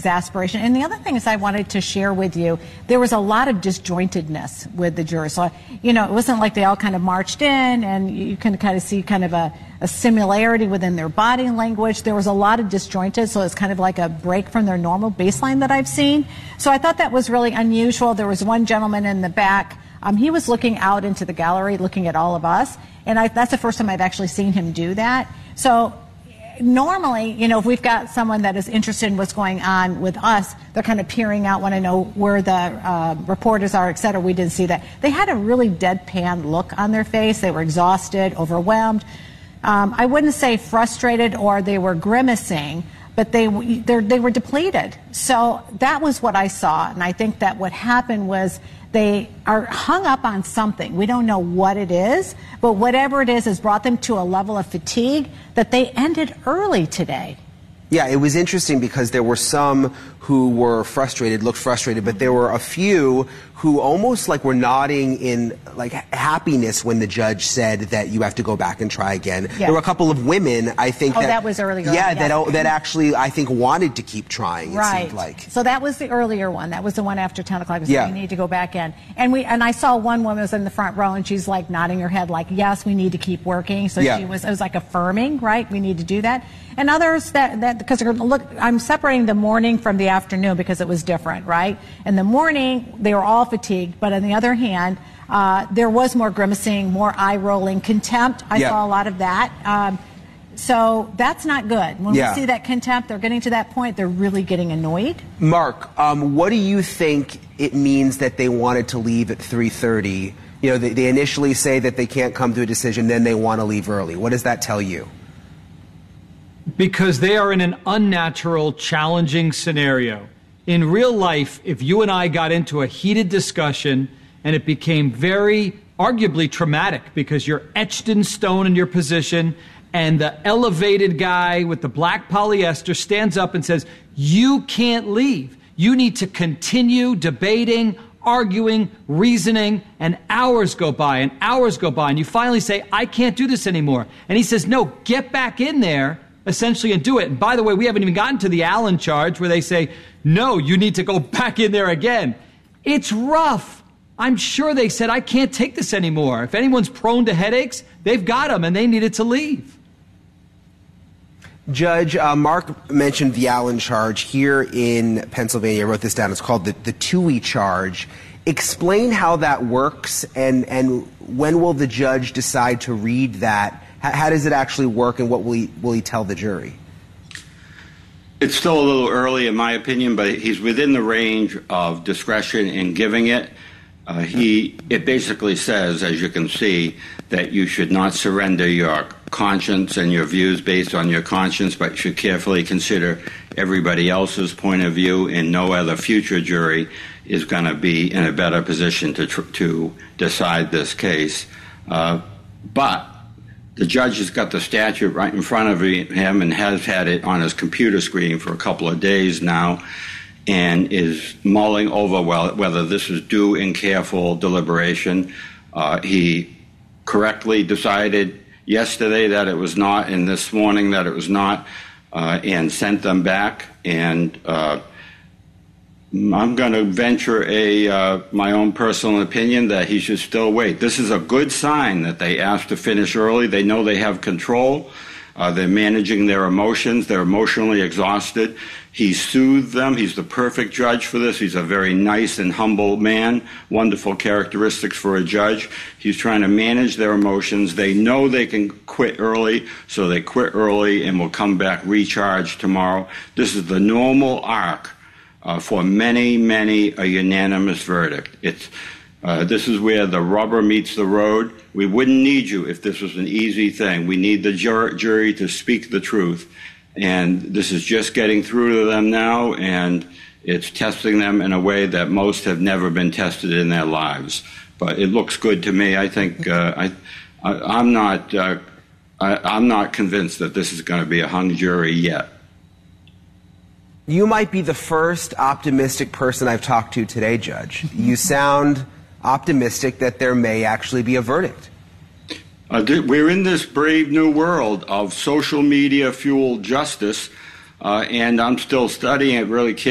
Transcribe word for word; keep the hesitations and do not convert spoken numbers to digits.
exasperation. And the other thing is I wanted to share with you, there was a lot of disjointedness with the jurors. So, you know, it wasn't like they all kind of marched in and you can kind of see kind of a, a similarity within their body language. There was a lot of disjointed, so it's kind of like a break from their normal baseline that I've seen. So I thought that was really unusual. There was one gentleman in the back. Um, he was looking out into the gallery, looking at all of us. And I, that's the first time I've actually seen him do that. So normally, you know, if we've got someone that is interested in what's going on with us, they're kind of peering out, want to know where the uh, reporters are, et cetera. We didn't see that. They had a really deadpan look on their face. They were exhausted, overwhelmed. Um, I wouldn't say frustrated or they were grimacing, but they they were depleted. So that was what I saw. And I think that what happened was they are hung up on something. We don't know what it is, but whatever it is has brought them to a level of fatigue that they ended early today. Yeah, it was interesting because there were some who were frustrated, looked frustrated, but there were a few who almost like were nodding in like happiness when the judge said that you have to go back and try again. Yeah. There were a couple of women, I think. Oh, that, that was earlier. Yeah, yeah. that that actually I think wanted to keep trying. It right. seemed like. So that was the earlier one. That was the one after ten o'clock. Yeah. We need to go back in. And we and I saw one woman was in the front row and she's like nodding her head like, yes, we need to keep working. So yeah. she was it was like affirming, right? We need to do that. And others that that because look, I'm separating the morning from the afternoon because it was different, right? In the morning they were all fatigued, but on the other hand, uh, there was more grimacing, more eye rolling, contempt. I yeah. saw a lot of that. Um, So that's not good. When yeah. we see that contempt, they're getting to that point, they're really getting annoyed. Mark, um, what do you think it means that they wanted to leave at three thirty? You know, they, they initially say that they can't come to a decision, then they want to leave early. What does that tell you? Because they are in an unnatural, challenging scenario. In real life, if you and I got into a heated discussion and it became very, arguably traumatic because you're etched in stone in your position, and the elevated guy with the black polyester stands up and says, you can't leave. You need to continue debating, arguing, reasoning, and hours go by and hours go by. And you finally say, I can't do this anymore. And he says, no, get back in there, essentially, and do it. And by the way, we haven't even gotten to the Allen charge where they say, no, you need to go back in there again. It's rough. I'm sure they said, I can't take this anymore. If anyone's prone to headaches, they've got them and they needed to leave. Judge, uh, Mark mentioned the Allen charge here in Pennsylvania. I wrote this down. It's called the, the Toohey charge. Explain how that works, and, and when will the judge decide to read that? How, how does it actually work, and what will he, will he tell the jury? It's still a little early, in my opinion, but he's within the range of discretion in giving it. Uh, he, it basically says, as you can see, that you should not surrender your conscience and your views based on your conscience, but you should carefully consider everybody else's point of view, and no other future jury is going to be in a better position to tr- to decide this case. Uh, but the judge has got the statute right in front of him and has had it on his computer screen for a couple of days now, and is mulling over well, whether this is due in careful deliberation. Uh, he correctly decided yesterday that it was not, and this morning that it was not, uh, and sent them back. And uh, I'm going to venture a uh, my own personal opinion that he should still wait. This is a good sign that they asked to finish early. They know they have control. Uh, they're managing their emotions. They're emotionally exhausted. He soothed them. He's the perfect judge for this. He's a very nice and humble man, wonderful characteristics for a judge. He's trying to manage their emotions. They know they can quit early, so they quit early and will come back recharged tomorrow. This is the normal arc uh, for many, many a unanimous verdict. It's Uh, this is where the rubber meets the road. We wouldn't need you if this was an easy thing. We need the jur- jury to speak the truth. And this is just getting through to them now, and it's testing them in a way that most have never been tested in their lives. But it looks good to me. I think uh, I, I, I'm not uh, I, I'm not convinced that this is going to be a hung jury yet. You might be the first optimistic person I've talked to today, Judge. You sound optimistic that there may actually be a verdict. Uh, we're in this brave new world of social media fueled justice, uh, and I'm still studying it really carefully.